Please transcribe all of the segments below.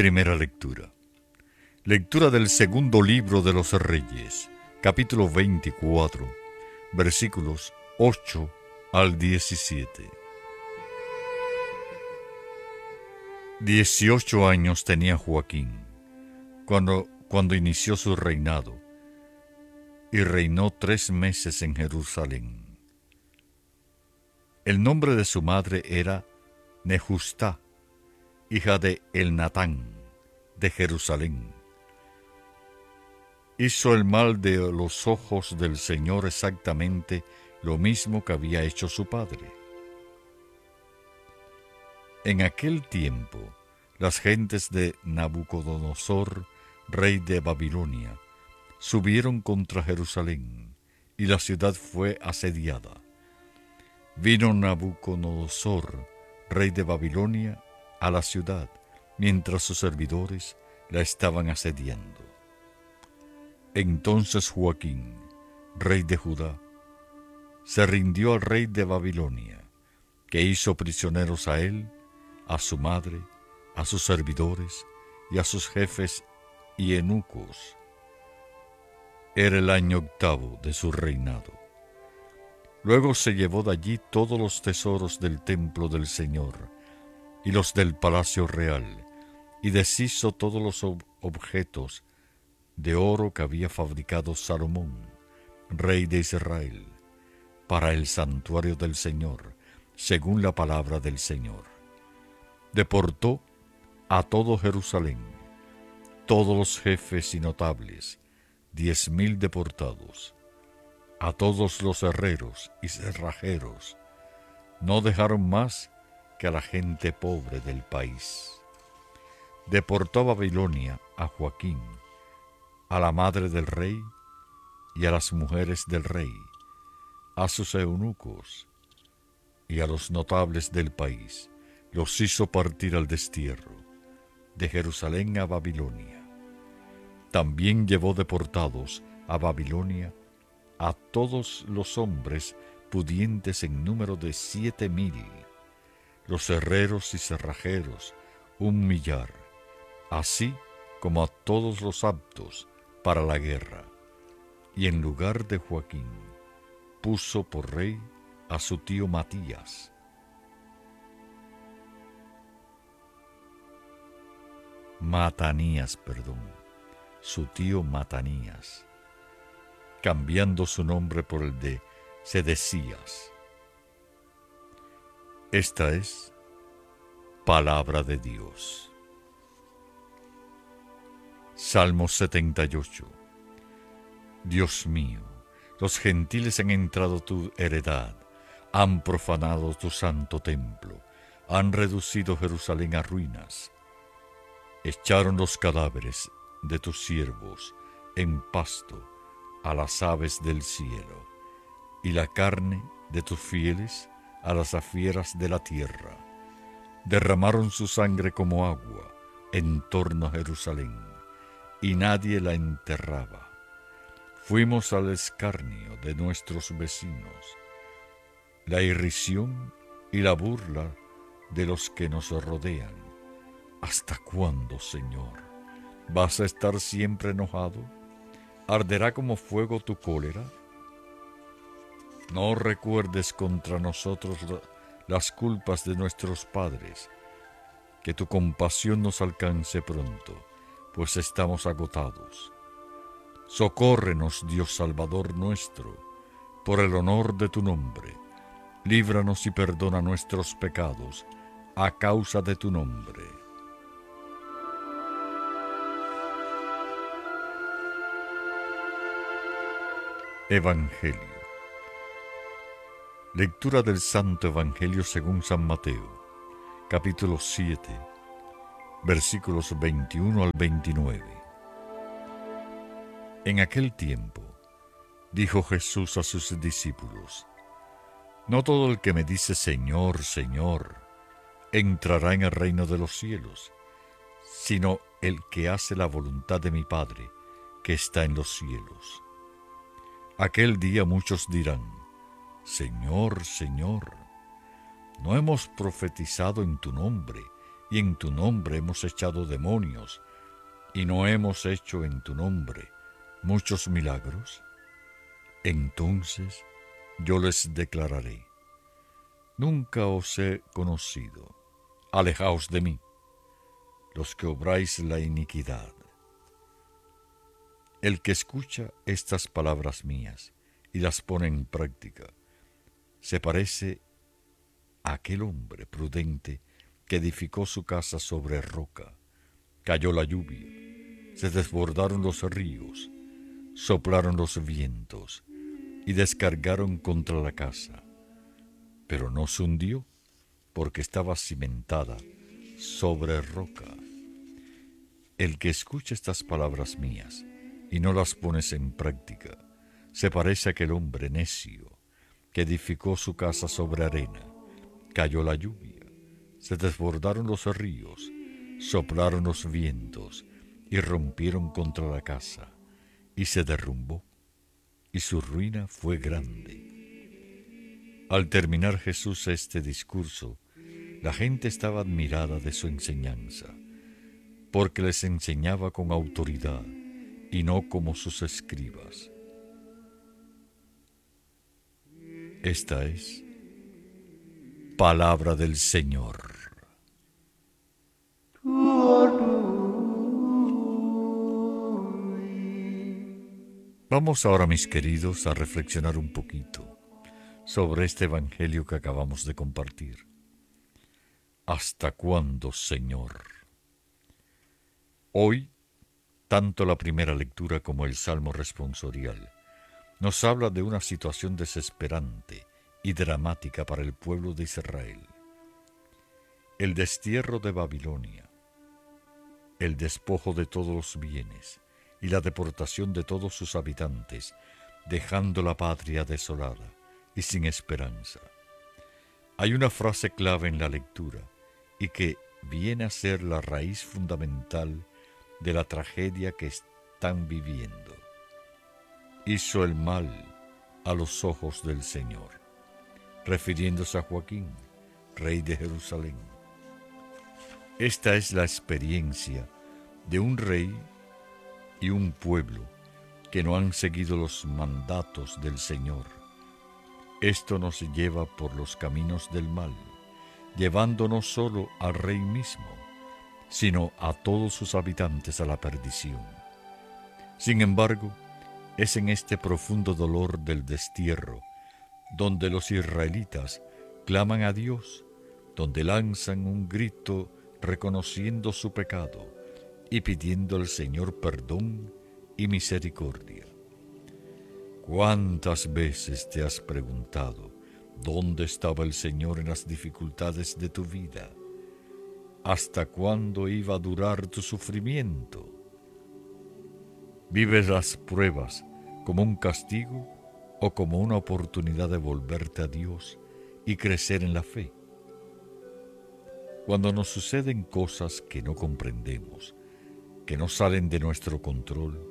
Primera lectura. Lectura del segundo libro de los Reyes, capítulo 24, versículos 8 al 17. 18 años tenía Joaquín cuando inició su reinado, y reinó 3 meses en Jerusalén. El nombre de su madre era Nehustá, hija de Elnatán, de Jerusalén. Hizo el mal de los ojos del Señor exactamente lo mismo que había hecho su padre. En aquel tiempo, las gentes de Nabucodonosor, rey de Babilonia, subieron contra Jerusalén, y la ciudad fue asediada. Vino Nabucodonosor, rey de Babilonia, a la ciudad, mientras sus servidores la estaban asediando. Entonces Joaquín, rey de Judá, se rindió al rey de Babilonia, que hizo prisioneros a él, a su madre, a sus servidores y a sus jefes y eunucos. Era el año 8º de su reinado. Luego se llevó de allí todos los tesoros del templo del Señor y los del palacio real, y deshizo todos los objetos de oro que había fabricado Salomón, rey de Israel, para el santuario del Señor, según la palabra del Señor. Deportó a todo Jerusalén, todos los jefes y notables, 10,000 deportados, a todos los herreros y cerrajeros. No dejaron más que a la gente pobre del país. Deportó a Babilonia a Joaquín, a la madre del rey y a las mujeres del rey, a sus eunucos y a los notables del país. Los hizo partir al destierro, de Jerusalén a Babilonia. También llevó deportados a Babilonia a todos los hombres pudientes en número de 7,000, los herreros y cerrajeros 1,000,000, así como a todos los aptos para la guerra. Y en lugar de Joaquín, puso por rey a su tío su tío Matanías, cambiando su nombre por el de Sedecías. Esta es palabra de Dios. Salmo 78. Dios mío, los gentiles han entrado tu heredad, han profanado tu santo templo, han reducido Jerusalén a ruinas. Echaron los cadáveres de tus siervos en pasto a las aves del cielo, y la carne de tus fieles a las fieras de la tierra. Derramaron su sangre como agua en torno a Jerusalén, y nadie la enterraba. Fuimos al escarnio de nuestros vecinos, la irrisión y la burla de los que nos rodean. ¿Hasta cuándo, Señor? ¿Vas a estar siempre enojado? ¿Arderá como fuego tu cólera? No recuerdes contra nosotros las culpas de nuestros padres, que tu compasión nos alcance pronto, pues estamos agotados. Socórrenos, Dios Salvador nuestro, por el honor de tu nombre. Líbranos y perdona nuestros pecados, a causa de tu nombre. Evangelio. Lectura del Santo Evangelio según San Mateo, capítulo 7, versículos 21 al 29. En aquel tiempo, dijo Jesús a sus discípulos: No todo el que me dice Señor, Señor, entrará en el reino de los cielos, sino el que hace la voluntad de mi Padre, que está en los cielos. Aquel día muchos dirán: Señor, Señor, ¿no hemos profetizado en tu nombre, y en tu nombre hemos echado demonios, y no hemos hecho en tu nombre muchos milagros? Entonces yo les declararé: nunca os he conocido, alejaos de mí, los que obráis la iniquidad. El que escucha estas palabras mías y las pone en práctica, se parece a aquel hombre prudente que edificó su casa sobre roca. Cayó la lluvia, se desbordaron los ríos, soplaron los vientos y descargaron contra la casa, pero no se hundió porque estaba cimentada sobre roca. El que escucha estas palabras mías y no las pones en práctica, se parece a aquel hombre necio que edificó su casa sobre arena. Cayó la lluvia, se desbordaron los ríos, soplaron los vientos y rompieron contra la casa, y se derrumbó, y su ruina fue grande. Al terminar Jesús este discurso, la gente estaba admirada de su enseñanza, porque les enseñaba con autoridad y no como sus escribas. Esta es palabra del Señor. Vamos ahora, mis queridos, a reflexionar un poquito sobre este evangelio que acabamos de compartir. ¿Hasta cuándo, Señor? Hoy, tanto la primera lectura como el Salmo responsorial nos habla de una situación desesperante y dramática para el pueblo de Israel. El destierro de Babilonia, el despojo de todos los bienes y la deportación de todos sus habitantes, dejando la patria desolada y sin esperanza. Hay una frase clave en la lectura y que viene a ser la raíz fundamental de la tragedia que están viviendo. Hizo el mal a los ojos del Señor, refiriéndose a Joaquín, rey de Jerusalén. Esta es la experiencia de un rey y un pueblo que no han seguido los mandatos del Señor. Esto nos lleva por los caminos del mal, llevando no solo al rey mismo, sino a todos sus habitantes a la perdición. Sin embargo, es en este profundo dolor del destierro donde los israelitas claman a Dios, donde lanzan un grito reconociendo su pecado y pidiendo al Señor perdón y misericordia. ¿Cuántas veces te has preguntado dónde estaba el Señor en las dificultades de tu vida? ¿Hasta cuándo iba a durar tu sufrimiento? ¿Vives las pruebas como un castigo o como una oportunidad de volverte a Dios y crecer en la fe? Cuando nos suceden cosas que no comprendemos, que no salen de nuestro control,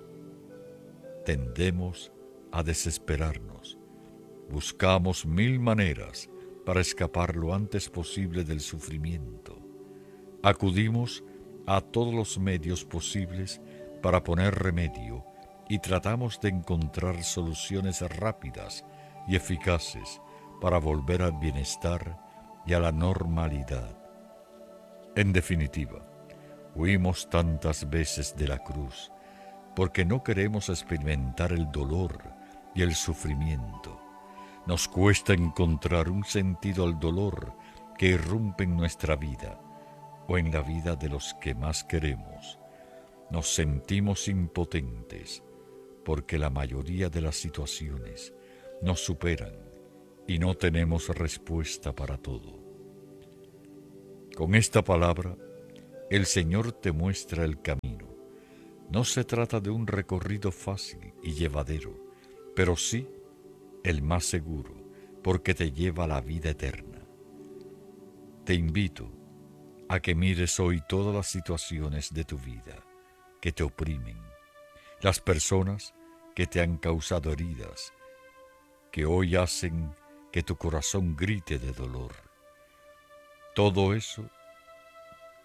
tendemos a desesperarnos. Buscamos 1000 maneras para escapar lo antes posible del sufrimiento. Acudimos a todos los medios posibles para poner remedio y tratamos de encontrar soluciones rápidas y eficaces para volver al bienestar y a la normalidad. En definitiva, huimos tantas veces de la cruz porque no queremos experimentar el dolor y el sufrimiento. Nos cuesta encontrar un sentido al dolor que irrumpe en nuestra vida o en la vida de los que más queremos. Nos sentimos impotentes porque la mayoría de las situaciones nos superan y no tenemos respuesta para todo. Con esta palabra, el Señor te muestra el camino. No se trata de un recorrido fácil y llevadero, pero sí el más seguro, porque te lleva a la vida eterna. Te invito a que mires hoy todas las situaciones de tu vida que te oprimen, las personas que te han causado heridas, que hoy hacen que tu corazón grite de dolor. Todo eso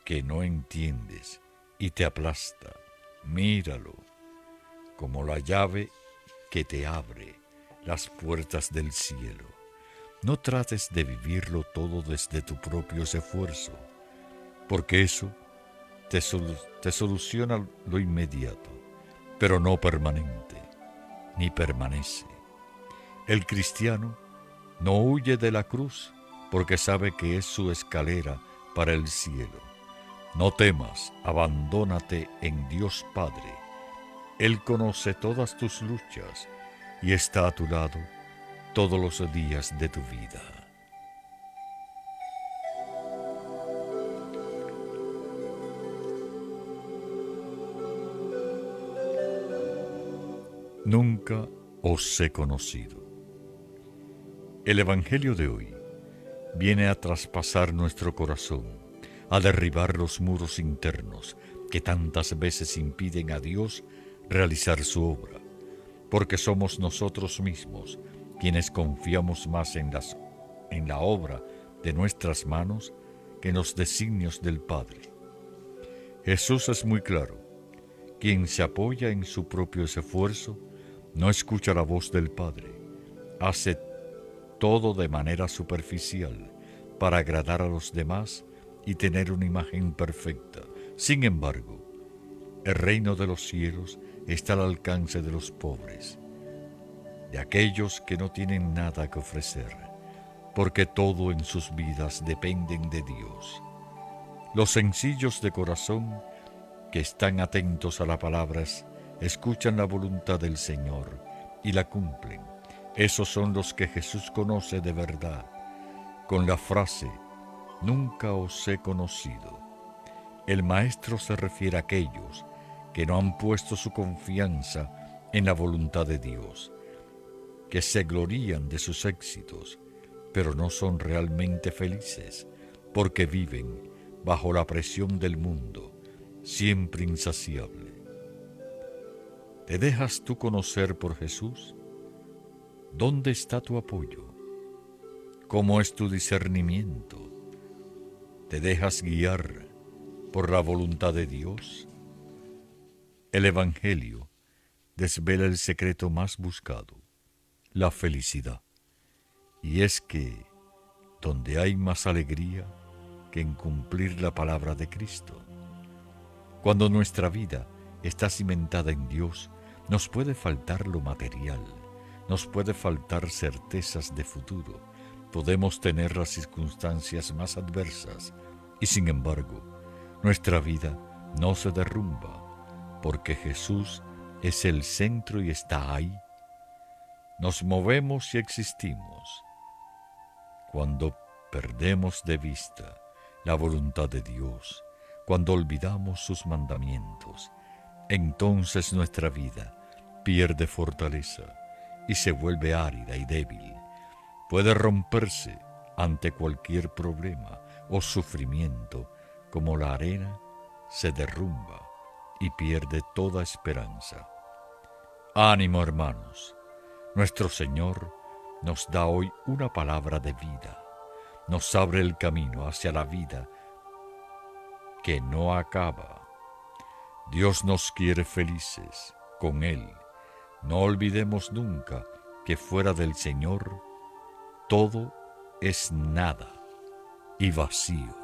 que no entiendes y te aplasta. Míralo como la llave que te abre las puertas del cielo. No trates de vivirlo todo desde tu propio esfuerzo, porque eso te soluciona lo inmediato, pero no permanente, ni permanece. El cristiano no huye de la cruz porque sabe que es su escalera para el cielo. No temas, abandónate en Dios Padre. Él conoce todas tus luchas y está a tu lado todos los días de tu vida. Nunca os he conocido. El Evangelio de hoy viene a traspasar nuestro corazón, a derribar los muros internos que tantas veces impiden a Dios realizar su obra, porque somos nosotros mismos quienes confiamos más en la obra de nuestras manos que en los designios del Padre. Jesús es muy claro: quien se apoya en su propio esfuerzo no escucha la voz del Padre, hace todo de manera superficial para agradar a los demás y tener una imagen perfecta. Sin embargo, el reino de los cielos está al alcance de los pobres, de aquellos que no tienen nada que ofrecer, porque todo en sus vidas dependen de Dios. Los sencillos de corazón, que están atentos a las palabras, escuchan la voluntad del Señor y la cumplen. Esos son los que Jesús conoce de verdad, con la frase: nunca os he conocido. El Maestro se refiere a aquellos que no han puesto su confianza en la voluntad de Dios, que se glorían de sus éxitos, pero no son realmente felices, porque viven bajo la presión del mundo, siempre insaciable. ¿Te dejas tú conocer por Jesús? ¿Dónde está tu apoyo? ¿Cómo es tu discernimiento? ¿Te dejas guiar por la voluntad de Dios? El Evangelio desvela el secreto más buscado, la felicidad. Y es que donde hay más alegría que en cumplir la palabra de Cristo. Cuando nuestra vida está cimentada en Dios, nos puede faltar lo material, nos puede faltar certezas de futuro, podemos tener las circunstancias más adversas y sin embargo, nuestra vida no se derrumba porque Jesús es el centro y está ahí. Nos movemos y existimos. Cuando perdemos de vista la voluntad de Dios, cuando olvidamos sus mandamientos, entonces nuestra vida pierde fortaleza y se vuelve árida y débil. Puede romperse ante cualquier problema o sufrimiento, como la arena se derrumba y pierde toda esperanza. Ánimo, hermanos, nuestro Señor nos da hoy una palabra de vida, nos abre el camino hacia la vida que no acaba. Dios nos quiere felices con Él. No olvidemos nunca que fuera del Señor todo es nada y vacío.